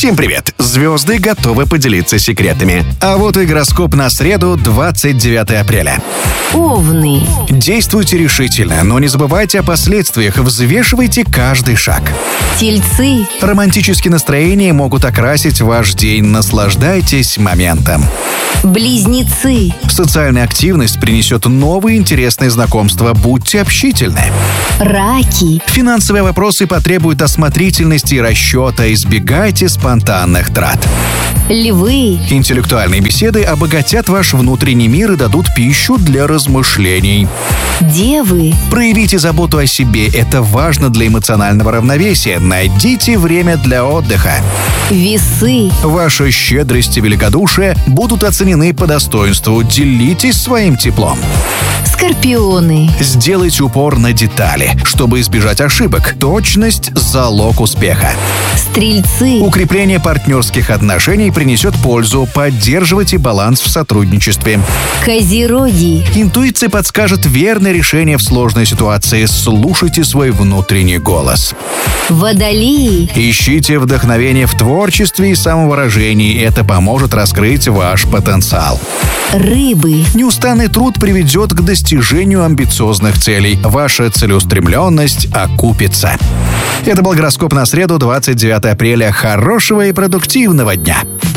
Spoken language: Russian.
Всем привет! Звезды готовы поделиться секретами. А вот и гороскоп на среду, 29 апреля. Овны. Действуйте решительно, но не забывайте о последствиях, взвешивайте каждый шаг. Тельцы. Романтические настроения могут окрасить ваш день, наслаждайтесь моментом. Близнецы. Социальная активность принесет новые интересные знакомства, будьте общительны. Раки. Финансовые вопросы потребуют осмотрительности и расчета, избегайте спонтанных трат. Львы. Интеллектуальные беседы обогатят ваш внутренний мир и дадут пищу для размышлений. Девы. Проявите заботу о себе, это важно для эмоционального равновесия. Найдите время для отдыха. Весы. Ваша щедрость и великодушие будут оценены по достоинству. Делитесь своим теплом. Скорпионы. Сделайте упор на детали, чтобы избежать ошибок. Точность – залог успеха. Стрельцы. Укрепление партнерских отношений принесет пользу. Поддерживайте баланс в сотрудничестве. Козероги. Интуиция подскажет верное решение в сложной ситуации. Слушайте свой внутренний голос. Водолеи. Ищите вдохновение в творчестве и самовыражении. Это поможет раскрыть ваш потенциал. Рыбы. Неустанный труд приведет к достижению амбициозных целей. Ваша целеустремленность окупится. Это был гороскоп на среду, 29 апреля. Хорошего и продуктивного дня!